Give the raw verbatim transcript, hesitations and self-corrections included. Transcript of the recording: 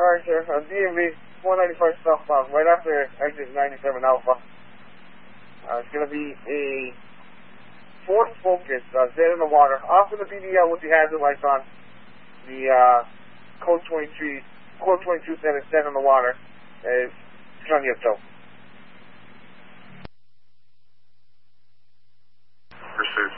Alright, sir. Uh, D M V, one ninety-five southbound, right after exit ninety-seven Alpha. Uh, it's going to be a Ford Focus, uh, dead in the water. Off in the B D L with the hazard lights on. The uh, code twenty-three, code twenty-two said it's dead in the water. It's on your toe. Pursuit